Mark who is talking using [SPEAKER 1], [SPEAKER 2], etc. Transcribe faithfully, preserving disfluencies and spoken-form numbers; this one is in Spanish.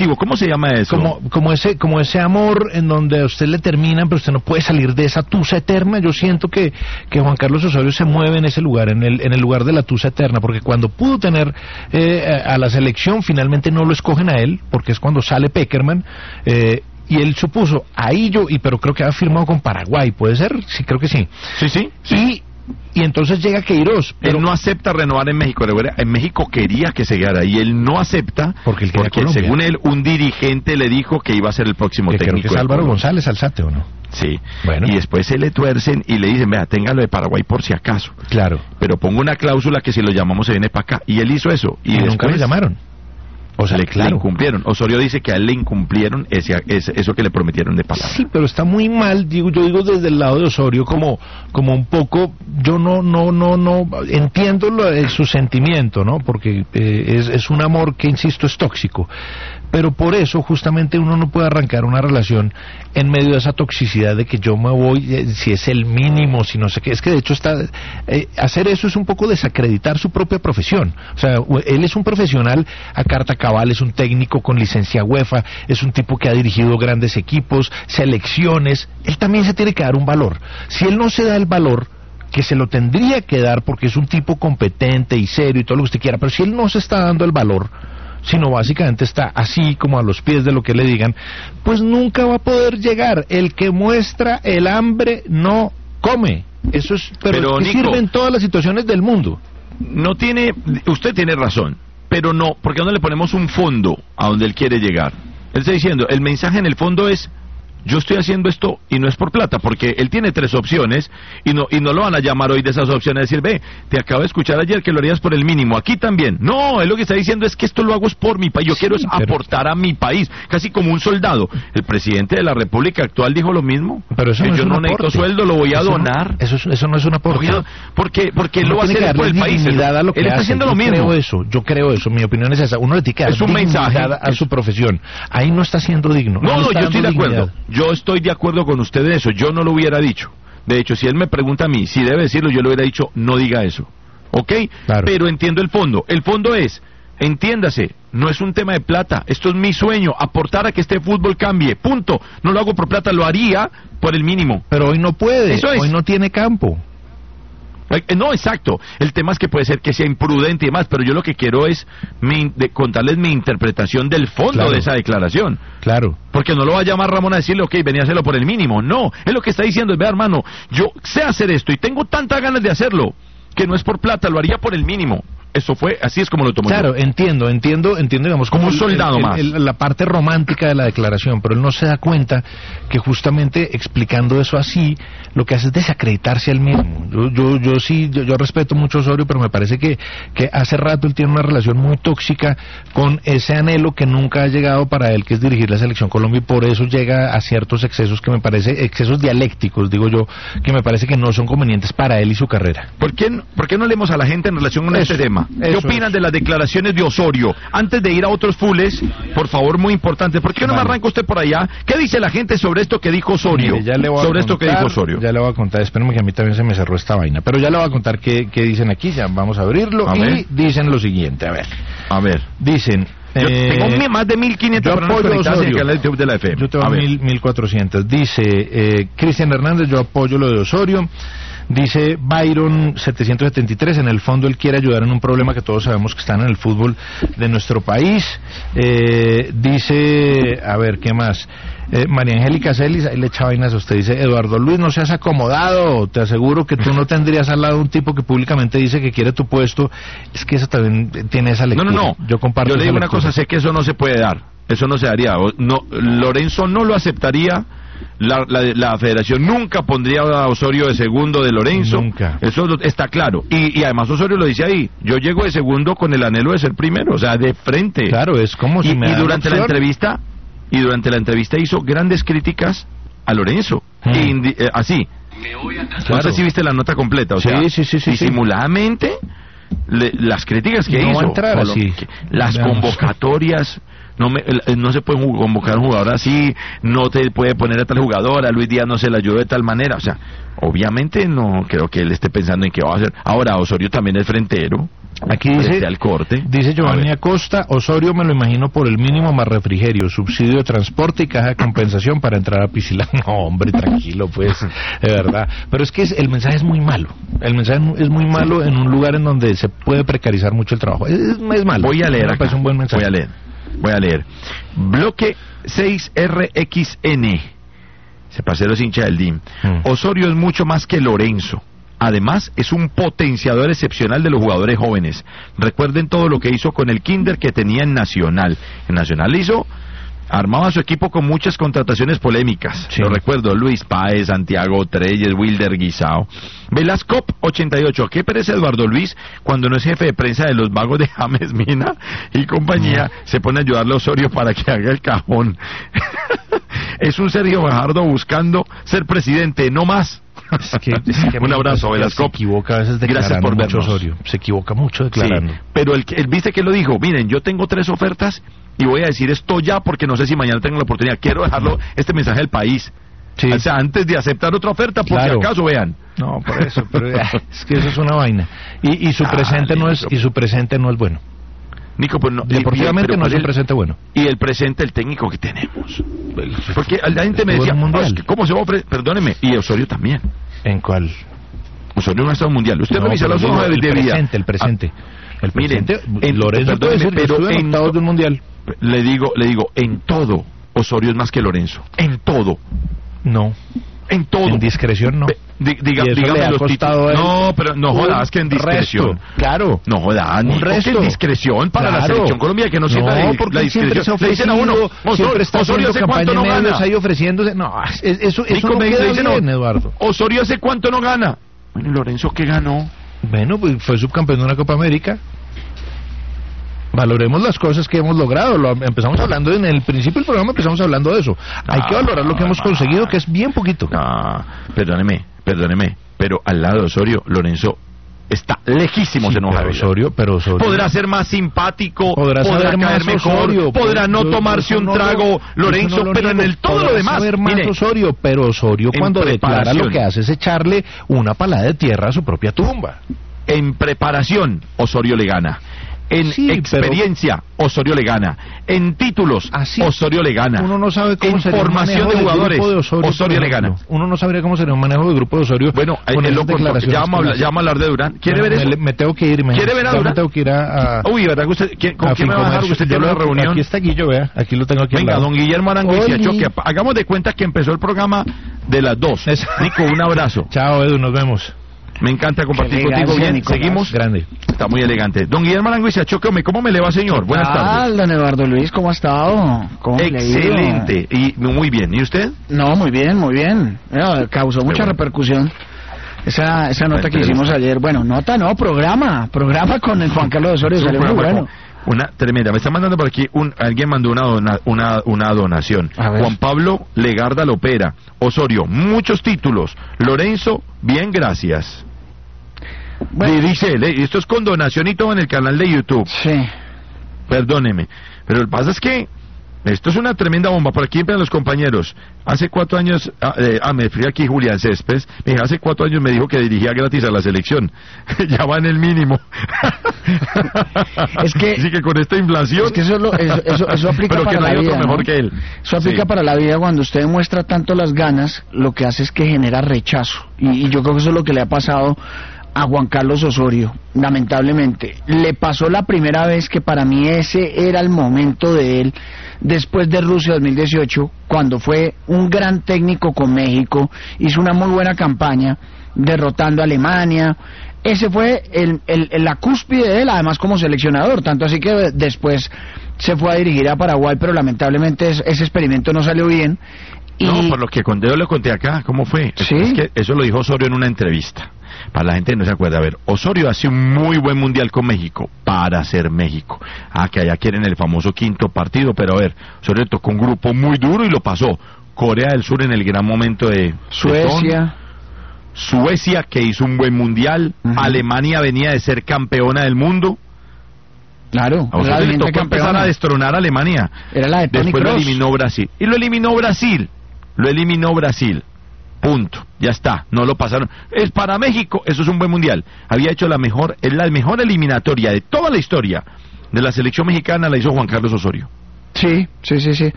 [SPEAKER 1] ¿Cómo se llama eso?
[SPEAKER 2] Como, como ese, como ese amor en donde a usted le terminan, pero usted no puede salir de esa tusa eterna. Yo siento que, que Juan Carlos Osorio se mueve en ese lugar, en el, en el lugar de la tusa eterna, porque cuando pudo tener eh, a la selección, finalmente no lo escogen a él, porque es cuando sale Pekerman, eh, y él supuso, ahí yo, y pero creo que ha firmado con Paraguay, ¿puede ser? Sí, creo que sí.
[SPEAKER 1] Sí, sí. sí.
[SPEAKER 2] Y Y entonces llega Queiroz, pero
[SPEAKER 1] él no acepta renovar en México. En México quería que se quedara y él no acepta
[SPEAKER 2] porque, él
[SPEAKER 1] porque según él un dirigente le dijo que iba a ser el próximo
[SPEAKER 2] que
[SPEAKER 1] técnico.
[SPEAKER 2] Creo que es Álvaro González Alzate, ¿o no?
[SPEAKER 1] Sí.
[SPEAKER 2] Bueno.
[SPEAKER 1] Y después se le tuercen y le dicen, vea, téngalo de Paraguay por si acaso.
[SPEAKER 2] Claro.
[SPEAKER 1] Pero pongo una cláusula que si lo llamamos se viene para acá. Y él hizo eso.
[SPEAKER 2] Y, y
[SPEAKER 1] después
[SPEAKER 2] nunca lo llamaron.
[SPEAKER 1] O sea, le, claro. le incumplieron. Osorio dice que a él le incumplieron ese, ese, eso que le prometieron de palabra.
[SPEAKER 2] Sí, pero está muy mal, digo, yo digo desde el lado de Osorio como, como un poco, yo no, no, no, no, entiendo lo, el, su sentimiento, ¿no? Porque eh, es, es un amor que, insisto, es tóxico. Pero por eso justamente uno no puede arrancar una relación en medio de esa toxicidad de que yo me voy, eh, si es el mínimo, si no sé qué. Es que de hecho está eh, hacer eso es un poco desacreditar su propia profesión. O sea, él es un profesional a carta cabal, es un técnico con licencia UEFA, es un tipo que ha dirigido grandes equipos, selecciones. Él también se tiene que dar un valor. Si él no se da el valor que se lo tendría que dar porque es un tipo competente y serio y todo lo que usted quiera, pero si él no se está dando el valor, sino básicamente está así como a los pies de lo que le digan, pues nunca va a poder llegar. El que muestra el hambre no come. Eso es, pero, pero es que Nico, sirve en todas las situaciones del mundo.
[SPEAKER 1] No tiene, usted tiene razón, pero no, porque no le ponemos un fondo a donde él quiere llegar. Él está diciendo, el mensaje en el fondo es, yo estoy haciendo esto y no es por plata, porque él tiene tres opciones y no y no lo van a llamar hoy de esas opciones, decir, ve, te acabo de escuchar ayer que lo harías por el mínimo, aquí también. No, él lo que está diciendo es que esto lo hago es por mi país, yo sí, quiero es pero... aportar a mi país, casi como un soldado. El presidente de la República actual dijo lo mismo,
[SPEAKER 2] pero eso
[SPEAKER 1] que
[SPEAKER 2] no
[SPEAKER 1] yo
[SPEAKER 2] es
[SPEAKER 1] no
[SPEAKER 2] un
[SPEAKER 1] necesito
[SPEAKER 2] aporte.
[SPEAKER 1] sueldo, lo voy a
[SPEAKER 2] eso
[SPEAKER 1] donar.
[SPEAKER 2] No, eso, eso no es un aporte.
[SPEAKER 1] Porque, porque él lo va a hacer por el país. Él,
[SPEAKER 2] a lo que
[SPEAKER 1] él está
[SPEAKER 2] hace.
[SPEAKER 1] haciendo
[SPEAKER 2] yo
[SPEAKER 1] lo mismo.
[SPEAKER 2] Creo eso, yo creo eso, mi opinión es esa. Uno le tiene que dar
[SPEAKER 1] es un mensaje
[SPEAKER 2] a
[SPEAKER 1] es...
[SPEAKER 2] su profesión. Ahí no está siendo digno.
[SPEAKER 1] No, no,
[SPEAKER 2] no
[SPEAKER 1] yo estoy de acuerdo.
[SPEAKER 2] dignidad.
[SPEAKER 1] Yo estoy de acuerdo con usted de eso. Yo no lo hubiera dicho. De hecho, si él me pregunta a mí si debe decirlo, yo le hubiera dicho, no diga eso. ¿Ok?
[SPEAKER 2] Claro.
[SPEAKER 1] Pero entiendo el fondo. El fondo es, entiéndase, no es un tema de plata. Esto es mi sueño, aportar a que este fútbol cambie. Punto. No lo hago por plata, lo haría por el mínimo.
[SPEAKER 2] Pero hoy no puede.
[SPEAKER 1] Eso es.
[SPEAKER 2] Hoy no tiene campo.
[SPEAKER 1] No, exacto. El tema es que puede ser que sea imprudente y demás, pero yo lo que quiero es mi, de contarles mi interpretación del fondo
[SPEAKER 2] claro.
[SPEAKER 1] de esa declaración.
[SPEAKER 2] Claro.
[SPEAKER 1] Porque no lo va a llamar Ramón a decirle, ok, venía a hacerlo por el mínimo. No, es lo que está diciendo, es, vea, hermano, yo sé hacer esto y tengo tantas ganas de hacerlo que no es por plata, lo haría por el mínimo. Eso fue, así es como lo tomó.
[SPEAKER 2] Claro,
[SPEAKER 1] yo.
[SPEAKER 2] entiendo, entiendo, entiendo, digamos,
[SPEAKER 1] como un soldado
[SPEAKER 2] el,
[SPEAKER 1] más.
[SPEAKER 2] El, el, la parte romántica de la declaración, pero él no se da cuenta que justamente explicando eso así, lo que hace es desacreditarse al mismo. Yo, yo, yo sí, yo, yo respeto mucho a Osorio, pero me parece que, que hace rato él tiene una relación muy tóxica con ese anhelo que nunca ha llegado para él, que es dirigir la Selección Colombia, y por eso llega a ciertos excesos que me parece, excesos dialécticos, digo yo, que me parece que no son convenientes para él y su carrera.
[SPEAKER 1] ¿Por qué, por qué no leemos a la gente en relación con
[SPEAKER 2] eso,
[SPEAKER 1] este tema? ¿Qué opinan
[SPEAKER 2] es.
[SPEAKER 1] de las declaraciones de Osorio? Antes de ir a otros fules, por favor, muy importante, ¿por qué no vale. me arranca usted por allá? ¿Qué dice la gente sobre esto que dijo Osorio?
[SPEAKER 2] Mire, ya le voy a
[SPEAKER 1] sobre
[SPEAKER 2] contar,
[SPEAKER 1] esto que dijo Osorio.
[SPEAKER 2] Ya le voy a contar, espérenme que a mí también se me cerró esta vaina, pero ya le voy a contar qué, qué dicen aquí, ya vamos a abrirlo,
[SPEAKER 1] a
[SPEAKER 2] y
[SPEAKER 1] ver.
[SPEAKER 2] dicen lo siguiente, a ver.
[SPEAKER 1] A ver.
[SPEAKER 2] Dicen...
[SPEAKER 1] Yo
[SPEAKER 2] eh,
[SPEAKER 1] tengo más de mil quinientas personas conectadas en el canal de YouTube de la F M.
[SPEAKER 2] Yo tengo mil cuatrocientos. Dice eh, Cristian Hernández, yo apoyo lo de Osorio. Dice Byron setecientos setenta y tres, en el fondo él quiere ayudar en un problema que todos sabemos que está en el fútbol de nuestro país. Eh, dice, a ver, ¿qué más? Eh, María Angélica Celis, ahí le echa vainas a usted, dice, Eduardo Luis, no seas acomodado, te aseguro que tú no tendrías al lado un tipo que públicamente dice que quiere tu puesto. Es que eso también tiene esa lectura.
[SPEAKER 1] No, no, no,
[SPEAKER 2] yo comparto
[SPEAKER 1] yo le digo
[SPEAKER 2] esa
[SPEAKER 1] una cosa, sé que eso no se puede dar, eso no se daría, no, Lorenzo no lo aceptaría. La, la, la federación nunca pondría a Osorio de segundo de Lorenzo.
[SPEAKER 2] Nunca.
[SPEAKER 1] Eso está claro. Y, y además Osorio lo dice ahí. Yo llego de segundo con el anhelo de ser primero, o sea, de frente.
[SPEAKER 2] Claro, es como si
[SPEAKER 1] y,
[SPEAKER 2] me
[SPEAKER 1] y durante
[SPEAKER 2] opción.
[SPEAKER 1] la entrevista y durante la entrevista hizo grandes críticas a Lorenzo.
[SPEAKER 2] Hmm.
[SPEAKER 1] Y, eh, así.
[SPEAKER 2] Claro.
[SPEAKER 1] No sé si viste la nota completa, o
[SPEAKER 2] sí,
[SPEAKER 1] sea,
[SPEAKER 2] sí, sí, sí,
[SPEAKER 1] disimuladamente le, las críticas que
[SPEAKER 2] no
[SPEAKER 1] hizo,
[SPEAKER 2] va a entrar
[SPEAKER 1] lo,
[SPEAKER 2] así.
[SPEAKER 1] que, las
[SPEAKER 2] Veamos.
[SPEAKER 1] convocatorias. No, me, no se puede convocar un jugador así, no te puede poner a tal jugador, a Luis Díaz no se le ayudó de tal manera, o sea, obviamente no creo que él esté pensando en qué va a hacer. Ahora, Osorio también es frentero.
[SPEAKER 2] Aquí dice,
[SPEAKER 1] al corte.
[SPEAKER 2] dice Giovanni Acosta, Osorio me lo imagino por el mínimo más refrigerio, subsidio de transporte y caja de compensación para entrar a Piscilán. No, hombre, tranquilo, pues, de verdad. Pero es que es, el mensaje es muy malo. El mensaje es muy malo en un lugar en donde se puede precarizar mucho el trabajo. Es, es malo.
[SPEAKER 1] Voy a leer
[SPEAKER 2] Me
[SPEAKER 1] acá.
[SPEAKER 2] parece un buen mensaje.
[SPEAKER 1] Voy a leer. Voy a leer. Bloque seis R X N. Se pasó los hinchas del D I M. Mm. Osorio es mucho más que Lorenzo. Además, es un potenciador excepcional de los jugadores jóvenes. Recuerden todo lo que hizo con el Kinder que tenía en Nacional. En Nacional hizo, armaba su equipo con muchas contrataciones polémicas. Sí. Lo recuerdo, Luis Páez, Santiago Treyes, Wilder Guisao. Velasco ochenta y ocho. ¿Qué perece Eduardo Luis cuando no es jefe de prensa de los vagos de James Mina y compañía? Mm. Se pone a ayudarle a Osorio para que haga el cajón. Es un Sergio Fajardo buscando ser presidente, no más.
[SPEAKER 2] Es que, es que
[SPEAKER 1] un abrazo, Velasco.
[SPEAKER 2] Se equivoca a veces declarando.
[SPEAKER 1] Gracias por
[SPEAKER 2] mucho,
[SPEAKER 1] vernos.
[SPEAKER 2] Osorio. Se equivoca mucho declarando.
[SPEAKER 1] Sí, pero el, el viste que lo dijo, miren, yo tengo tres ofertas y voy a decir esto ya porque no sé si mañana tengo la oportunidad. Quiero dejarlo, este mensaje al país. Sí. O sea, antes de aceptar otra oferta, por claro. si acaso, vean.
[SPEAKER 2] No, por eso, pero es que eso es una vaina. Y, y su ah, presente no es y su presente no es bueno.
[SPEAKER 1] Nico, pues no,
[SPEAKER 2] deportivamente no es un presente bueno.
[SPEAKER 1] Y el presente, el técnico que tenemos. Porque la gente me decía, oh, es que ¿cómo se va a ofrecer? Perdóneme, y Osorio también.
[SPEAKER 2] ¿En cuál?
[SPEAKER 1] Osorio no ha estado mundial. Usted
[SPEAKER 2] no,
[SPEAKER 1] revisa los ojos de
[SPEAKER 2] vida.
[SPEAKER 1] El
[SPEAKER 2] presente, el presente. Ah, el presente.
[SPEAKER 1] Miren, en,
[SPEAKER 2] Lorenzo puede ser,
[SPEAKER 1] pero en
[SPEAKER 2] en todo de un mundial.
[SPEAKER 1] Le digo, le digo, en todo, Osorio es más que Lorenzo. En todo.
[SPEAKER 2] No.
[SPEAKER 1] En todo.
[SPEAKER 2] En discreción no.
[SPEAKER 1] D diga, dígame los títulos. No, pero no jodas que en discreción.
[SPEAKER 2] Resto. Claro.
[SPEAKER 1] No jodas,
[SPEAKER 2] un resto.
[SPEAKER 1] En discreción para
[SPEAKER 2] claro.
[SPEAKER 1] la selección Colombia que no sienta
[SPEAKER 2] no,
[SPEAKER 1] la,
[SPEAKER 2] porque
[SPEAKER 1] la discreción.
[SPEAKER 2] Le
[SPEAKER 1] dicen a uno,
[SPEAKER 2] Osorio,
[SPEAKER 1] Osorio hace cuánto no gana.
[SPEAKER 2] Ahí ofreciéndose. No, eso, eso no
[SPEAKER 1] me
[SPEAKER 2] queda
[SPEAKER 1] dicen,
[SPEAKER 2] bien, no. Eduardo.
[SPEAKER 1] Osorio hace cuánto no gana. Bueno, ¿y Lorenzo qué ganó?
[SPEAKER 2] Bueno, pues fue subcampeón de una Copa América. Valoremos las cosas que hemos logrado. Lo empezamos hablando en el principio del programa, empezamos hablando de eso. Hay ah, que valorar lo que hemos conseguido, que es bien poquito.
[SPEAKER 1] No, perdóneme, perdóneme, pero al lado de Osorio, Lorenzo está lejísimo
[SPEAKER 2] sí,
[SPEAKER 1] de enojar.
[SPEAKER 2] Pero Osorio, pero Osorio
[SPEAKER 1] podrá ser más simpático,
[SPEAKER 2] podrá,
[SPEAKER 1] podrá caer mejor,
[SPEAKER 2] Osorio,
[SPEAKER 1] podrá no yo, tomarse un no trago, lo, Lorenzo, no pero en el todo lo demás.
[SPEAKER 2] Más mire, Osorio, pero Osorio cuando declara lo que hace es echarle una palada de tierra a su propia tumba.
[SPEAKER 1] En preparación, Osorio le gana. En sí, experiencia, pero... Osorio le gana. En títulos, Así, Osorio le gana.
[SPEAKER 2] Uno no sabe cómo
[SPEAKER 1] en formación de jugadores, de
[SPEAKER 2] Osorio,
[SPEAKER 1] Osorio le gana.
[SPEAKER 2] Uno no sabría cómo sería un manejo de grupo de Osorio.
[SPEAKER 1] Bueno, con el loco, ya vamos a hablar, ya vamos a hablar de Durán. ¿Quiere
[SPEAKER 2] bueno,
[SPEAKER 1] ver eso?
[SPEAKER 2] Me, me tengo que ir. Me,
[SPEAKER 1] ¿Quiere ver a Durán?
[SPEAKER 2] Me tengo que ir a... a
[SPEAKER 1] Uy, ¿verdad que usted, ¿quién, ¿con quién me va a dejar? Usted tiene una reunión.
[SPEAKER 2] Aquí está Guillo, vea. Aquí lo tengo aquí.
[SPEAKER 1] Venga, don Guillermo Arango y Siachoque. Hagamos de cuenta que empezó el programa de las dos. Nico, un abrazo.
[SPEAKER 2] Chao, Edu, nos vemos.
[SPEAKER 1] Me encanta compartir contigo bien. Nicolás. Seguimos.
[SPEAKER 2] Grande.
[SPEAKER 1] Está muy elegante. Don Guillermo Arango y Siachoque, ¿cómo me le va, señor? Buenas
[SPEAKER 3] ah,
[SPEAKER 1] tardes.
[SPEAKER 3] Don Eduardo Luis, ¿cómo ha estado? ¿Cómo
[SPEAKER 1] Excelente. Y muy bien. ¿Y usted?
[SPEAKER 3] No, muy bien, muy bien. Mira, causó mucha bueno. repercusión. Esa, esa nota bueno, que hicimos ayer. Bueno, nota no, programa. Programa con el Juan Carlos Osorio. Salió muy bueno.
[SPEAKER 1] Una tremenda. Me está mandando por aquí, un alguien mandó una, dona, una, una donación. Juan Pablo Legarda Lopera. Osorio, muchos títulos. Lorenzo, bien, gracias. Bueno. Y dice él, esto es con donación y todo en el canal de YouTube.
[SPEAKER 3] Sí.
[SPEAKER 1] Perdóneme. Pero lo que pasa es que esto es una tremenda bomba. Por aquí empiezan los compañeros. Hace cuatro años, ah, eh, ah me fui aquí Julián Céspedes. Me dijo, hace cuatro años me dijo que dirigía gratis a la selección. Ya va en el mínimo.
[SPEAKER 3] Es que,
[SPEAKER 1] así que con esta inflación.
[SPEAKER 3] Es que eso, lo, eso, eso, eso aplica
[SPEAKER 1] pero
[SPEAKER 3] para
[SPEAKER 1] que no
[SPEAKER 3] la
[SPEAKER 1] hay
[SPEAKER 3] vida.
[SPEAKER 1] Otro mejor
[SPEAKER 3] ¿no?
[SPEAKER 1] que él.
[SPEAKER 3] Eso aplica sí. para la vida cuando usted muestra tanto las ganas, lo que hace es que genera rechazo. Y, y yo creo que eso es lo que le ha pasado a Juan Carlos Osorio, lamentablemente. Le pasó la primera vez que para mí ese era el momento de él, después de Rusia dos mil dieciocho, cuando fue un gran técnico con México, hizo una muy buena campaña, derrotando a Alemania. Ese fue el, el, el, la cúspide de él, además como seleccionador, tanto así que después se fue a dirigir a Paraguay, pero lamentablemente ese, ese experimento no salió bien. Y...
[SPEAKER 1] No, por lo que conté, yo le conté acá, ¿cómo fue?
[SPEAKER 3] ¿Sí?
[SPEAKER 1] Es que eso lo dijo Osorio en una entrevista. Para la gente que no se acuerda, a ver, Osorio hace un muy buen mundial con México, para ser México. Ah, que allá quieren el famoso quinto partido, pero a ver, Osorio tocó un grupo muy duro y lo pasó. Corea del Sur en el gran momento de...
[SPEAKER 3] Suecia.
[SPEAKER 1] Suecia, que hizo un buen mundial. Uh-huh. Alemania venía de ser campeona del mundo.
[SPEAKER 3] Claro,
[SPEAKER 1] a Osorio le tocó campeona. empezar a destronar a Alemania.
[SPEAKER 3] Era la de Toni
[SPEAKER 1] Después
[SPEAKER 3] Kroos.
[SPEAKER 1] Lo eliminó Brasil. Y lo eliminó Brasil. Lo eliminó Brasil. Punto, ya está, no lo pasaron. Es para México, eso es un buen mundial. Había hecho la mejor, es la mejor eliminatoria de toda la historia de la selección mexicana, la hizo Juan Carlos Osorio.
[SPEAKER 3] Sí, sí, sí, sí.